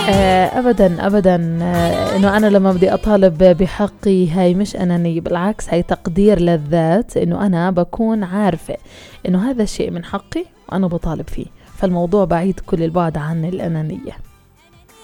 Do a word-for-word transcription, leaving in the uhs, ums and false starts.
آه أبدا أبدا آه إنه أنا لما بدي أطالب بحقي هاي مش أنانية، بالعكس هاي تقدير للذات، إنه أنا بكون عارفة إنه هذا الشيء من حقي وأنا بطالب فيه، فالموضوع بعيد كل البعد عن الأنانية.